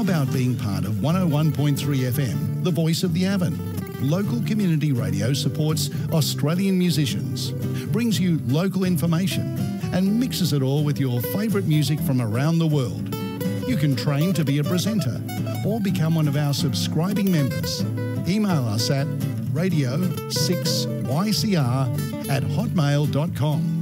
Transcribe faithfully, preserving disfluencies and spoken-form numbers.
about being part of one oh one point three F M, the voice of the Avon? Local community radio supports Australian musicians, brings you local information and mixes it all with your favourite music from around the world. You can train to be a presenter or become one of our subscribing members. Email us at radio six y c r at hotmail dot com.